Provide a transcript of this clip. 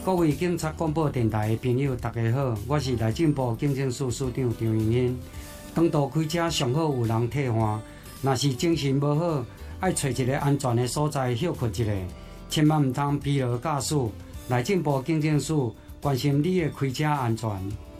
各位警察广播电台的朋友，大家好，我是内政部警政署署长张永欣。长途开车上好有人替换，若是精神无好，爱找一个安全的所在休困一下，千万唔通疲劳驾驶。内政部警政署关心你的开车安全。